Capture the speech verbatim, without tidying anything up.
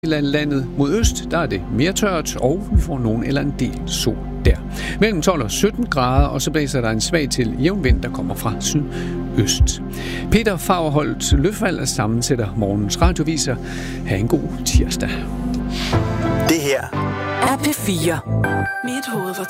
Landet mod øst, der er det mere tørt, og vi får nogen eller en del sol der. Mellem tolv og sytten grader, og så blæser der en svag til jævn vind, der kommer fra sydøst. Peter Fagerholt Løfvald sammensætter morgens radioviser. Ha' en god tirsdag. Det her er P fire. Mit hoved var